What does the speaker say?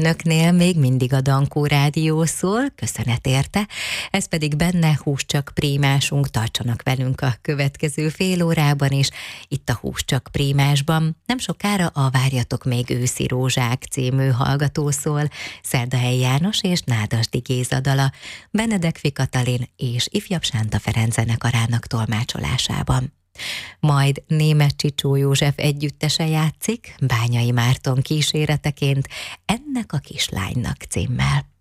Önöknél még mindig a Dankó Rádió szól, köszönet érte, ez pedig benne Húscsak Prímásunk, tartsanak velünk a következő fél órában is, itt a Húscsak Prímásban. Nem sokára a Várjatok még őszi rózsák című hallgató szól, Szerdahelyi János és Nádasdy Géza dala, Benedek Katalin és Ifjabb Sánta Ferenc zenekarának tolmácsolásában. Majd Németh Csicsó József együttese játszik, Bányai Márton kíséreteként, Ennek a kislánynak címmel.